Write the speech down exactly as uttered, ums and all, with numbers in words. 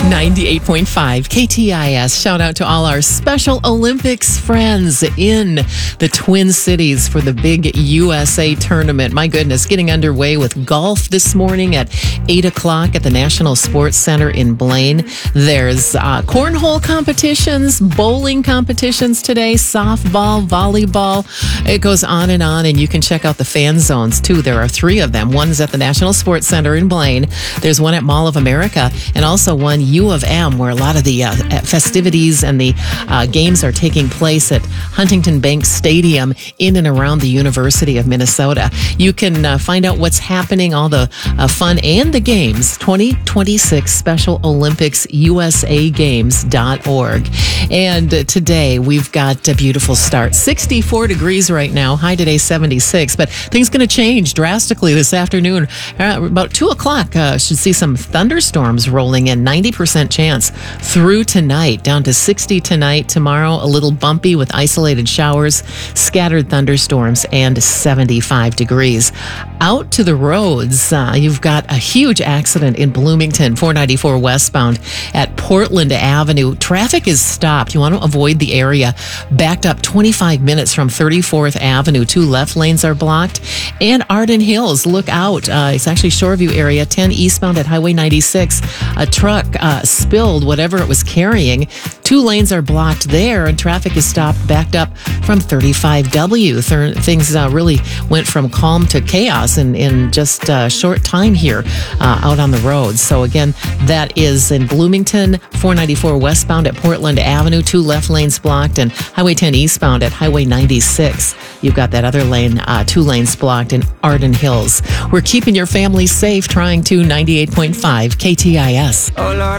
ninety-eight point five K T I S. Shout out to all our Special Olympics friends in the Twin Cities for the big U S A tournament. My goodness, getting underway with golf this morning at eight o'clock at the National Sports Center in Blaine. There's uh, cornhole competitions, bowling competitions today, softball, volleyball. It goes on and on, and you can check out the fan zones too. There are three of them. One's at the National Sports Center in Blaine. There's one at Mall of America, and also one U of M, where a lot of the uh, festivities and the uh, games are taking place at Huntington Bank Stadium in and around the University of Minnesota. You can uh, find out what's happening, all the uh, fun and the games, twenty twenty-six Special Olympics U S A Games dot org. And uh, today we've got a beautiful start. sixty-four degrees right now, high today seventy-six, but things going to change drastically this afternoon. Uh, about two o'clock, uh, should see some thunderstorms rolling in, ninety percent chance through tonight, down to sixty tonight. Tomorrow, a little bumpy with isolated showers, scattered thunderstorms, and seventy-five degrees. Out to the roads, uh, you've got a huge accident in Bloomington, four ninety-four westbound at Portland Avenue. Traffic is stopped. You want to avoid the area. Backed up twenty-five minutes from thirty-fourth Avenue. Two left lanes are blocked. And Arden Hills, look out. Uh, it's actually Shoreview area, ten eastbound at Highway ninety-six. A truck uh, spilled whatever it was carrying. Two lanes are blocked there, and traffic is stopped, backed up from thirty-five W. Th- things uh, really went from calm to chaos in, in just a short time here uh, out on the roads. So again, that is in Bloomington, four ninety-four westbound at Portland Avenue, two left lanes blocked, and Highway ten eastbound at Highway ninety-six. You've got that other lane, uh, two lanes blocked in Arden Hills. We're keeping your family safe, trying to ninety-eight point five K T I S.